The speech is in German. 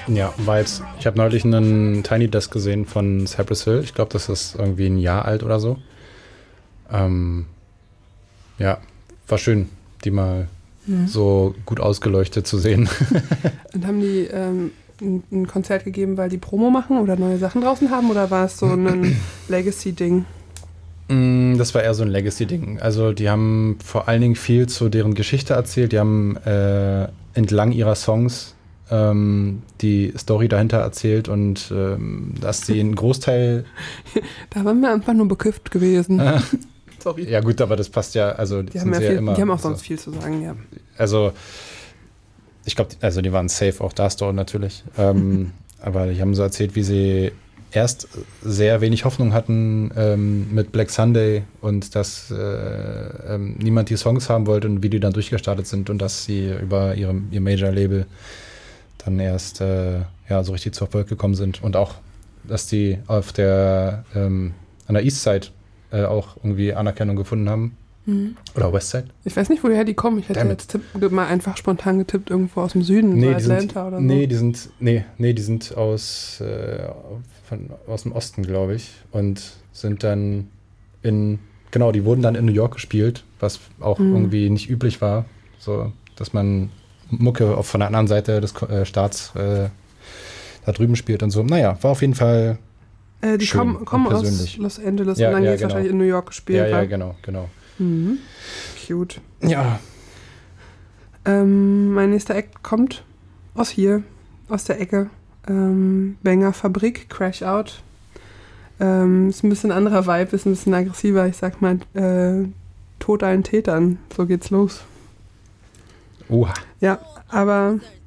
Ja, Vibes. Ich habe neulich einen Tiny Desk gesehen von Cypress Hill. Ich glaube, das ist irgendwie ein Jahr alt oder so. Ja, war schön, die mal so gut ausgeleuchtet zu sehen. Und haben die ein Konzert gegeben, weil die Promo machen oder neue Sachen draußen haben? Oder war es so ein Legacy-Ding? Das war eher so ein Legacy-Ding. Also die haben vor allen Dingen viel zu deren Geschichte erzählt. Die haben entlang ihrer Songs die Story dahinter erzählt und dass sie einen Großteil... Da waren wir einfach nur bekifft gewesen. Sorry. Ja gut, aber das passt ja, also die haben, ja viel, immer, die haben auch sonst viel zu sagen, ja. Also ich glaube, also die waren safe auch da Store natürlich. Aber die haben so erzählt, wie sie erst sehr wenig Hoffnung hatten mit Black Sunday und dass niemand die Songs haben wollte und wie die dann durchgestartet sind und dass sie über ihr Major-Label dann erst so richtig zu Erfolg gekommen sind und auch, dass die auf der an der Eastside auch irgendwie Anerkennung gefunden haben. Oder Westside. Ich weiß nicht, woher die kommen. Ich hätte jetzt mal einfach spontan getippt, irgendwo aus dem Süden, so Atlanta oder so. Nee, die sind aus dem Osten, glaube ich. Und sind dann die wurden dann in New York gespielt, was auch irgendwie nicht üblich war. So, dass man Mucke auch von der anderen Seite des Staats da drüben spielt und so. Naja, war auf jeden Fall die schön kommen aus Los Angeles und dann geht es wahrscheinlich in New York gespielt. Ja, genau. Cute. Ja. Mein nächster Act kommt aus der Ecke. Banger Fabrik, Crash Out. Ist ein bisschen anderer Vibe, ist ein bisschen aggressiver. Ich sag mal, Tod allen Tätern. So geht's los. Oha. Ja, aber